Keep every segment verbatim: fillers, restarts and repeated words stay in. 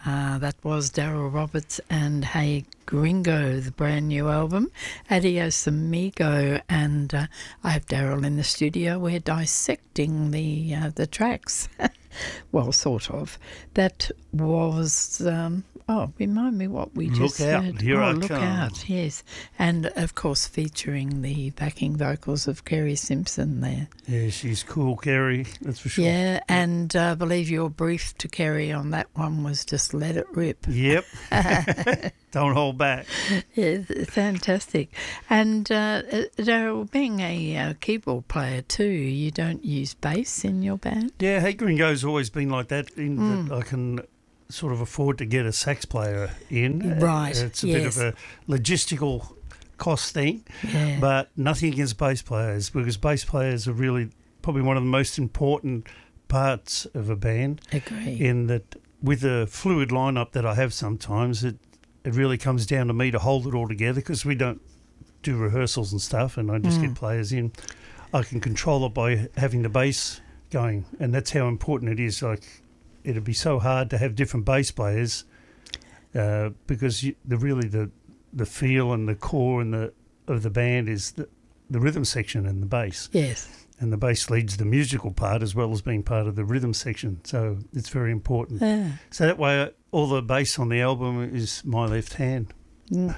Uh, that was Daryl Roberts and Hey Gringo, the brand new album, Adios Amigo, and uh, I have Daryl in the studio. We're dissecting the uh, the tracks. Well, sort of. That was, um, oh, remind me what we Look just out, heard. here oh, I Look come. Out, yes. And, of course, featuring the backing vocals of Kerry Simpson there. Yeah, she's cool, Kerry, that's for sure. Yeah, and I uh, believe your brief to Kerry on that one was just let it rip. Yep. Don't hold back. Yeah, fantastic. And uh, Daryl, being a uh, keyboard player too, you don't use bass in your band? Yeah, Hey Gringo's always been like that, in Mm. that I can sort of afford to get a sax player in. Right, It's a yes. bit of a logistical cost thing, Yeah. but nothing against bass players, because bass players are really probably one of the most important parts of a band. Agree. In that, with a fluid lineup that I have sometimes, it it really comes down to me to hold it all together, because we don't do rehearsals and stuff, and I just Mm. get players in. I can control it by having the bass going, and that's how important it is. Like, it'd be so hard to have different bass players, uh, because you, the really the the feel and the core and the of the band is the, the rhythm section and the bass. Yes. And the bass leads the musical part as well as being part of the rhythm section, so it's very important. Yeah. So that way, uh, all the bass on the album is my left hand. Mm.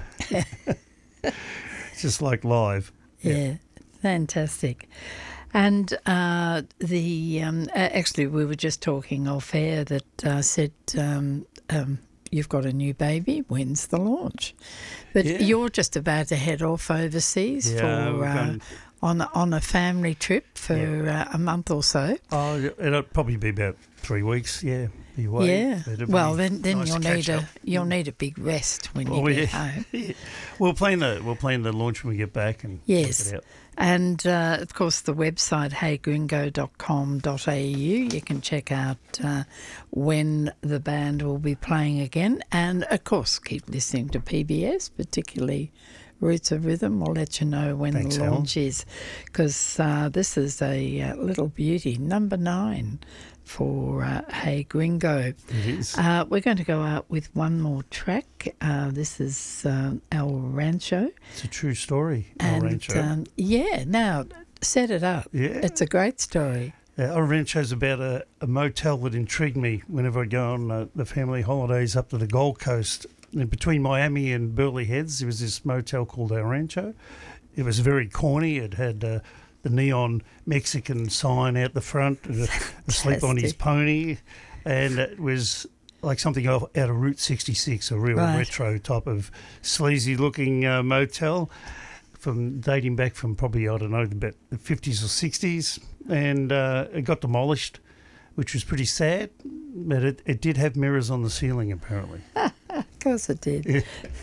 It's just like live. Yeah, fantastic. And uh, the um, a- actually, we were just talking off air that uh, said um, um, you've got a new baby. When's the launch? But Yeah. you're just about to head off overseas Yeah, for we're uh, going- on on a family trip for Yeah. uh, a month or so. Oh, yeah, it'll probably be about three weeks. Yeah, be away. Yeah. It'll Well, be then then nice you'll to need catch a up. you'll need a big rest when you Oh, get yeah. home. Yeah. We'll plan the we'll plan the launch when we get back and Yes. check it out. And, uh, of course, the website hey gringo dot com dot a u. You can check out uh, when the band will be playing again. And, of course, keep listening to P B S, particularly Roots of Rhythm. We'll let you know when Thanks, the Helen. launch is, because uh, this is a uh, little beauty, number nine for uh, Hey Gringo. It is. Uh, we're going to go out with one more track. Uh, this is uh, El Rancho. It's a true story. El And Rancho. um, yeah, now set it up. Yeah. It's a great story. Uh, El Rancho's about a, a motel that intrigued me whenever I go on uh, the family holidays up to the Gold Coast. And between Miami and Burleigh Heads, there was this motel called El Rancho. It was very corny. It had uh, the neon Mexican sign out the front, uh, asleep on his Fantastic. pony, and it was like something off- out of Route sixty-six, a real Right. retro type of sleazy-looking uh, motel, from dating back from probably, I don't know, about the fifties or sixties, and uh, it got demolished, which was pretty sad, but it, it did have mirrors on the ceiling, apparently. Of course it did.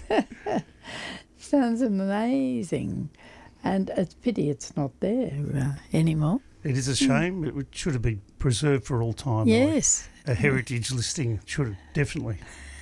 Sounds amazing. And it's a pity it's not there uh, anymore. It is a shame. It would- should have been preserved for all time. like Yes. a heritage listing should have, definitely.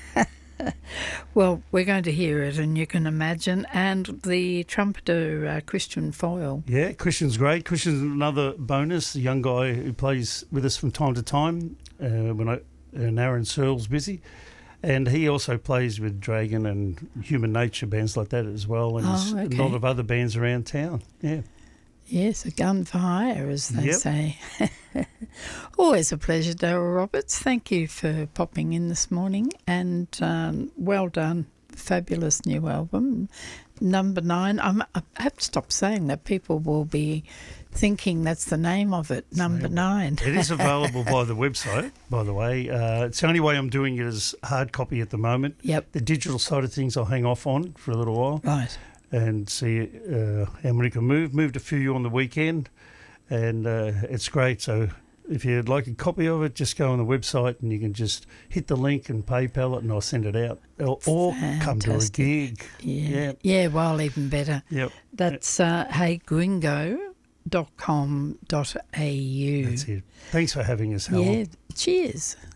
Well, we're going to hear it, and you can imagine. And the trumpeter, uh, Christian Foyle. Yeah, Christian's great. Christian's another bonus, a young guy who plays with us from time to time uh, when I, and Aaron Searle's busy. And he also plays with Dragon and Human Nature, bands like that as well. And Oh, there's okay. a lot of other bands around town. Yeah. Yes, a gun for hire, as they Yep. say. Always a pleasure, Daryl Roberts. Thank you for popping in this morning, and um, well done. Fabulous new album, number nine. I'm, I have to stop saying that. People will be thinking that's the name of it, number nine. It is available via the website, by the way. Uh, it's the only way I'm doing it is hard copy at the moment. Yep, The digital side of things I'll hang off on for a little while right. and see uh, how many can move. Moved a few on the weekend, and uh, it's great. So if you'd like a copy of it, just go on the website and you can just hit the link and PayPal it, and I'll send it out. Or, or come to a Fantastic. gig. Yeah. Yeah. yeah, well, even better. Yep, That's uh, hey gringo dot com dot a u. that's it. Thanks for having us, Helen. Yeah, cheers.